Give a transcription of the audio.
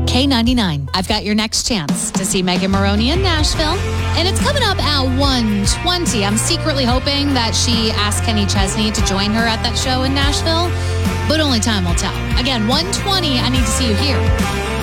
K99. I've got your next chance to see Megan Maroney in Nashville, and it's coming up at 1:20. I'm secretly hoping that she asks Kenny Chesney to join her at that show in Nashville, but only time will tell. Again, 1:20, I need to see you here.